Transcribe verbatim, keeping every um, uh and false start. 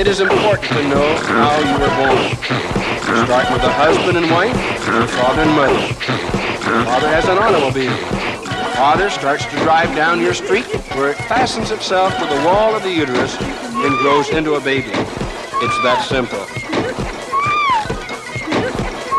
It is important to know how you were born. Start with the husband and wife, father and mother. Father has an automobile. Father starts to drive down your street where it fastens itself to the wall of the uterus and grows into a baby. It's that simple.